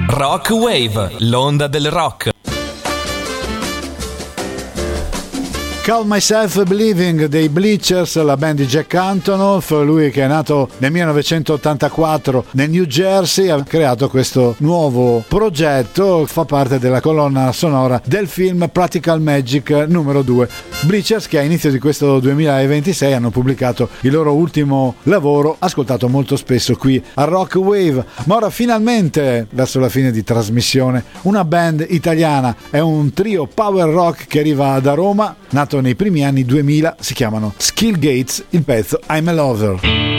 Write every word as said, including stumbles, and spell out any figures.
Rock Wave, l'onda del rock. Call Myself Believing dei Bleachers, la band di Jack Antonoff, lui che è nato nel millenovecentottantaquattro nel New Jersey, ha creato questo nuovo progetto, fa parte della colonna sonora del film Practical Magic numero due. Bleachers che a inizio di questo duemilaventisei hanno pubblicato il loro ultimo lavoro, ascoltato molto spesso qui a Rock Wave, ma ora finalmente verso la fine di trasmissione una band italiana, è un trio power rock che arriva da Roma, nato nei primi anni duemila, si chiamano Skill Gates, il pezzo I'm a Lover.